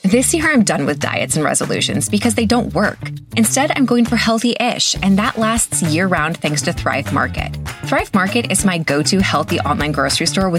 This year, I'm done with diets and resolutions because they don't work. Instead, I'm going for healthy-ish, and that lasts year-round thanks to Thrive Market. Thrive Market is my go-to healthy online grocery store with